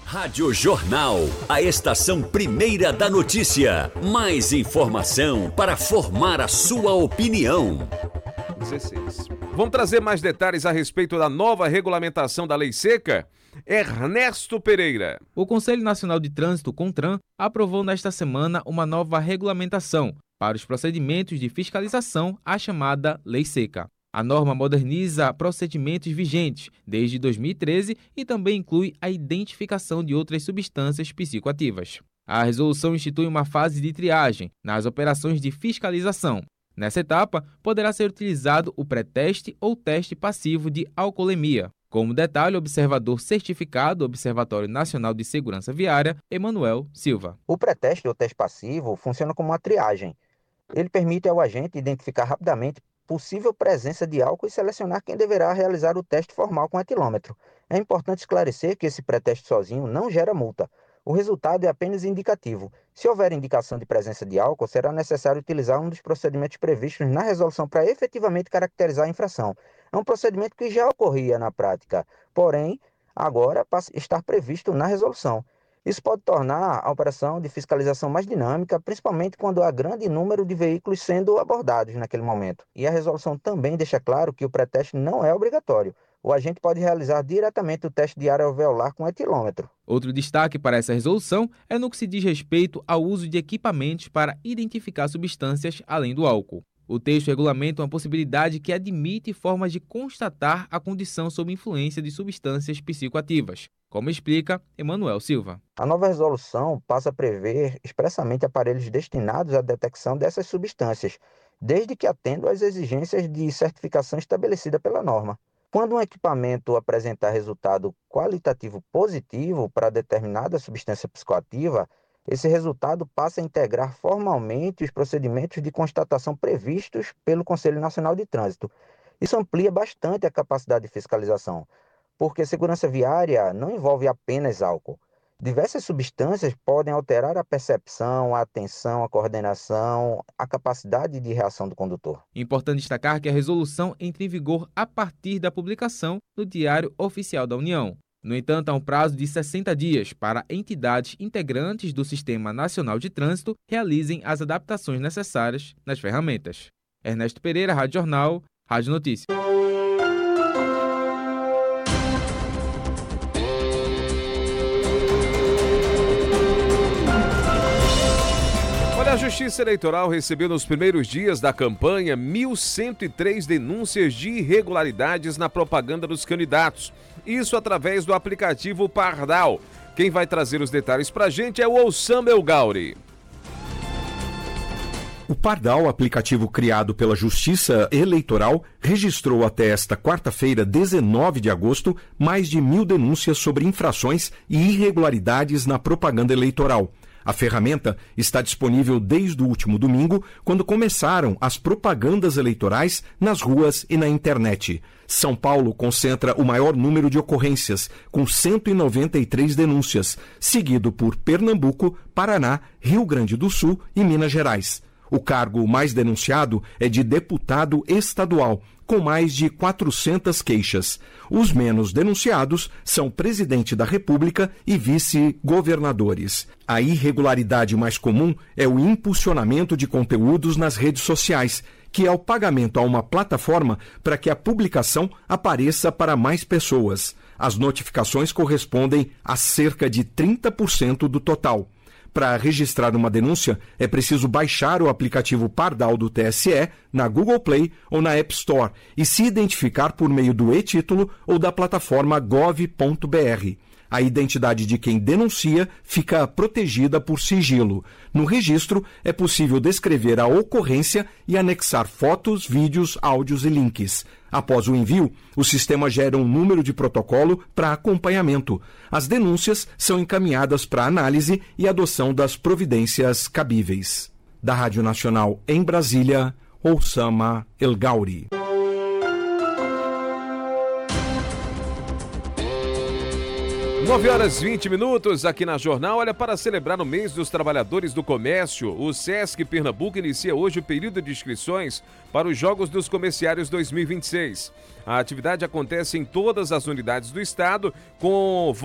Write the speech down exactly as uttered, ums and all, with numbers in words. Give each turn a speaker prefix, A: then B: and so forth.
A: Rádio Jornal, a estação primeira da notícia. Mais informação para formar a sua opinião.
B: dezesseis. Vamos trazer mais detalhes a respeito da nova regulamentação da Lei Seca? Ernesto Pereira.
C: O Conselho Nacional de Trânsito, CONTRAN, aprovou nesta semana uma nova regulamentação para os procedimentos de fiscalização, a chamada Lei Seca. A norma moderniza procedimentos vigentes desde dois mil e treze e também inclui a identificação de outras substâncias psicoativas. A resolução institui uma fase de triagem nas operações de fiscalização. Nessa etapa, poderá ser utilizado o pré-teste ou teste passivo de alcoolemia. Como detalhe, o observador certificado do Observatório Nacional de Segurança Viária, Emanuel Silva.
D: O pré-teste ou teste passivo funciona como uma triagem. Ele permite ao agente identificar rapidamente possível presença de álcool e selecionar quem deverá realizar o teste formal com etilômetro. É importante esclarecer que esse pré-teste sozinho não gera multa. O resultado é apenas indicativo. Se houver indicação de presença de álcool, será necessário utilizar um dos procedimentos previstos na resolução para efetivamente caracterizar a infração. É um procedimento que já ocorria na prática, porém, agora passa a estar previsto na resolução. Isso pode tornar a operação de fiscalização mais dinâmica, principalmente quando há grande número de veículos sendo abordados naquele momento. E a resolução também deixa claro que o pré-teste não é obrigatório. O agente pode realizar diretamente o teste de área alveolar com etilômetro.
C: Outro destaque para essa resolução é no que se diz respeito ao uso de equipamentos para identificar substâncias além do álcool. O texto regulamenta uma possibilidade que admite formas de constatar a condição sob influência de substâncias psicoativas, como explica Emanuel Silva.
D: A nova resolução passa a prever expressamente aparelhos destinados à detecção dessas substâncias, desde que atendam às exigências de certificação estabelecida pela norma. Quando um equipamento apresentar resultado qualitativo positivo para determinada substância psicoativa, esse resultado passa a integrar formalmente os procedimentos de constatação previstos pelo Conselho Nacional de Trânsito. Isso amplia bastante a capacidade de fiscalização, porque segurança viária não envolve apenas álcool. Diversas substâncias podem alterar a percepção, a atenção, a coordenação, a capacidade de reação do condutor.
C: Importante destacar que a resolução entra em vigor a partir da publicação no Diário Oficial da União. No entanto, há um prazo de sessenta dias para entidades integrantes do Sistema Nacional de Trânsito realizem as adaptações necessárias nas ferramentas. Ernesto Pereira, Rádio Jornal, Rádio Notícias.
B: A Justiça Eleitoral recebeu nos primeiros dias da campanha mil cento e três denúncias de irregularidades na propaganda dos candidatos. Isso através do aplicativo Pardal. Quem vai trazer os detalhes pra gente é o Osama El Gauri.
E: O Pardal, aplicativo criado pela Justiça Eleitoral, registrou até esta quarta-feira, dezenove de agosto, mais de mil denúncias sobre infrações e irregularidades na propaganda eleitoral. A ferramenta está disponível desde o último domingo, quando começaram as propagandas eleitorais nas ruas e na internet. São Paulo concentra o maior número de ocorrências, com cento e noventa e três denúncias, seguido por Pernambuco, Paraná, Rio Grande do Sul e Minas Gerais. O cargo mais denunciado é de deputado estadual, com mais de quatrocentas queixas. Os menos denunciados são presidente da República e vice-governadores. A irregularidade mais comum é o impulsionamento de conteúdos nas redes sociais, que é o pagamento a uma plataforma para que a publicação apareça para mais pessoas. As notificações correspondem a cerca de trinta por cento do total. Para registrar uma denúncia, é preciso baixar o aplicativo Pardal do T S E na Google Play ou na App Store e se identificar por meio do e-título ou da plataforma gov ponto br. A identidade de quem denuncia fica protegida por sigilo. No registro, é possível descrever a ocorrência e anexar fotos, vídeos, áudios e links. Após o envio, o sistema gera um número de protocolo para acompanhamento. As denúncias são encaminhadas para análise e adoção das providências cabíveis. Da Rádio Nacional em Brasília, Osama El Gauri.
B: nove horas e vinte minutos aqui na Jornal. Olha, para celebrar o mês dos trabalhadores do comércio, o Sesc Pernambuco inicia hoje o período de inscrições para os Jogos dos Comerciários dois mil e vinte e seis. A atividade acontece em todas as unidades do estado, com